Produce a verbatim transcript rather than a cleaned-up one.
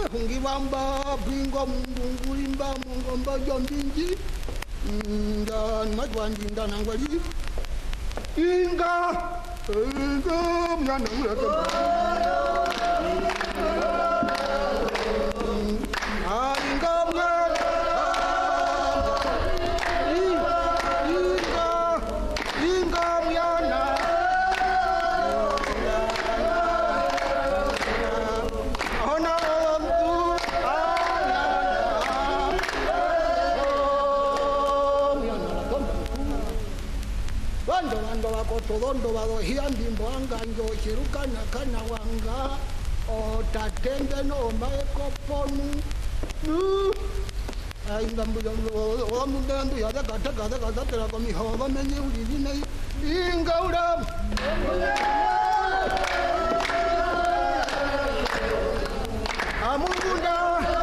hungibamba bingo mungulimba mungomba jombinji ndan majwanji ndanangwali inga inga mwana ulaka ah inga mwana inga inga mwana ona mtu Wando wando wako todondo wado hiandi mbwanga njo shirukana kana wanga o tatende no maeko ponu ai ngambu ngambu o mundandu ya daga daga daga daga komi hawa menye uli nei ingaura amunda